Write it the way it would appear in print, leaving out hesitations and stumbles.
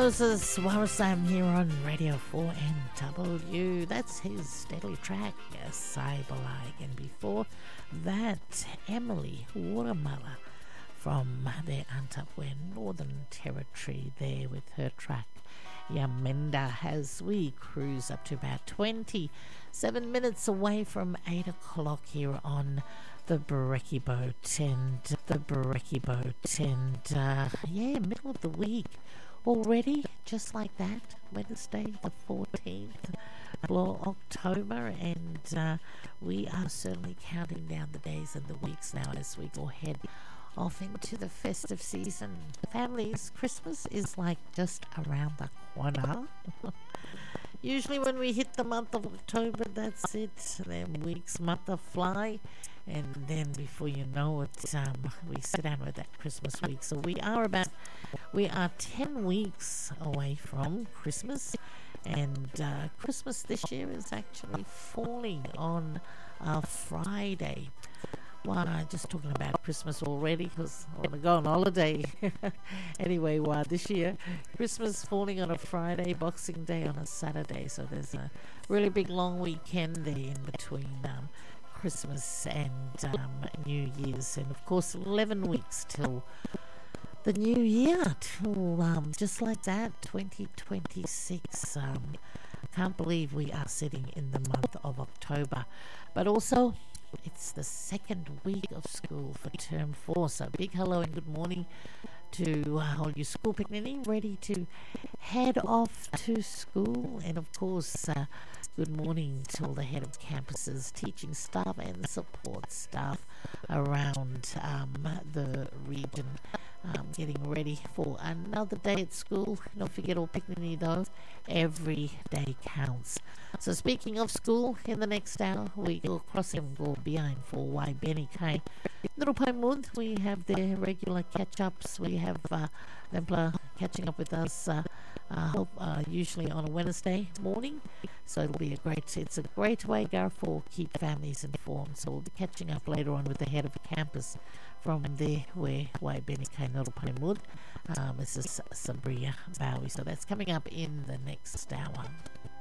Moses Warasam here on Radio 4NW. That's his steady track, Cyberlike. And before that, Emily Watermala from the Antapwin Northern Territory there with her track Yamenda, as we cruise up to about 27 minutes away from 8 o'clock here on the Brekkie Boat and middle of the week already, just like that, Wednesday the 14th of October, and we are certainly counting down the days and the weeks now as we go ahead off into the festive season. Families, Christmas is like just around the corner. Usually when we hit the month of October, that's it. Then weeks, month of fly, and then before you know it, we sit down with that Christmas week. So we are 10 weeks away from Christmas, and Christmas this year is actually falling on a Friday. Well, I'm just talking about Christmas already because I want to go on holiday. Anyway, this year, Christmas falling on a Friday, Boxing Day on a Saturday. So there's a really big long weekend there in between Christmas and New Year's. And of course, 11 weeks till the new year, till just like that, 2026. Can't believe we are sitting in the month of October. But also, it's the second week of school for term 4. So big hello and good morning to all you school picnic ready to head off to school. And of course, good morning to all the head of campuses, teaching staff and support staff around the region. Getting ready for another day at school. Don't forget all picnic though. Every day counts. So speaking of school, in the next hour we go across and go behind for Waibeni Kai. Little Moon, we have their regular catch-ups. We have them catching up with us usually on a Wednesday morning. So it's a great way, Gar, for keep families informed. So we'll be catching up later on with the head of the campus from there where Waibeni Kai Mrs. Sabria Bowie. So that's coming up in the next hour.